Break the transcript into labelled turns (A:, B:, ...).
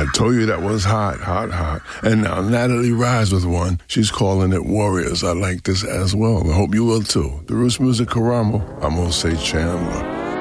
A: I told you that was hot, hot, hot. And now Natalie Rise with one. She's calling it Warriors. I like this as well. I hope you will too. The Roots Music Karamo. I'm going to say Chandler.